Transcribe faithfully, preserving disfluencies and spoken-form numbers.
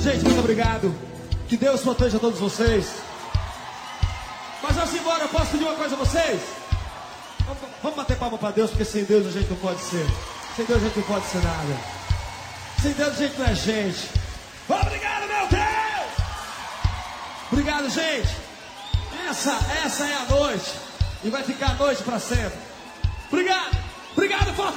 Gente, muito obrigado. Que Deus proteja todos vocês. Mas vamos embora, eu posso pedir uma coisa a vocês? Vamos, vamos bater palma pra Deus, porque sem Deus a gente não pode ser. Sem Deus a gente não pode ser nada. Sem Deus a gente não é gente. Obrigado, meu Deus! Obrigado, gente. Essa, essa é a noite. E vai ficar a noite pra sempre. Obrigado. Obrigado, Fortaleza.